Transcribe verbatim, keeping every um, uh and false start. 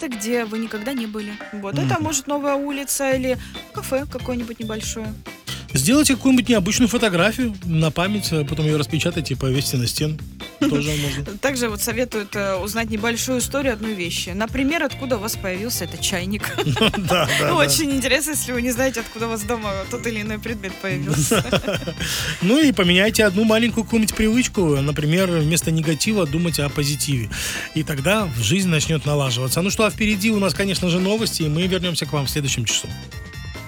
место, где вы никогда не были. Вот Мгм. это может новая улица или кафе какое-нибудь небольшое. Сделайте какую-нибудь необычную фотографию на память, а потом ее распечатайте и повесьте на стену. Тоже можно. Также вот советуют э, узнать небольшую историю одной вещи. Например, откуда у вас появился этот чайник. Да, да, да. Очень интересно, если вы не знаете, откуда у вас дома тот или иной предмет появился. Ну и поменяйте одну маленькую какую-нибудь привычку. Например, вместо негатива думать о позитиве. И тогда жизнь начнет налаживаться. Ну что, а впереди у нас, конечно же, новости, и мы вернемся к вам в следующем часу.